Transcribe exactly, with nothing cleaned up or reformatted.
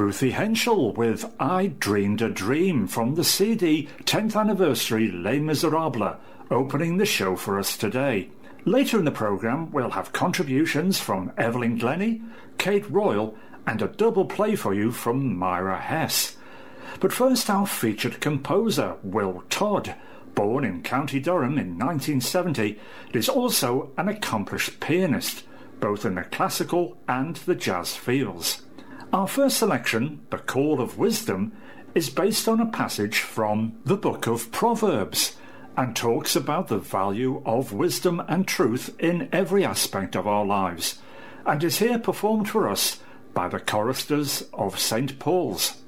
Ruthie Henschel with I Dreamed a Dream from the C D tenth Anniversary Les Miserables, opening the show for us today. Later in the programme we'll have contributions from Evelyn Glennie, Kate Royal and a double play for you from Myra Hess. But first our featured composer, Will Todd. Born in County Durham in nineteen seventy, is also an accomplished pianist, both in the classical and the jazz fields. Our first selection, The Call of Wisdom, is based on a passage from the Book of Proverbs and talks about the value of wisdom and truth in every aspect of our lives, and is here performed for us by the choristers of Saint Paul's.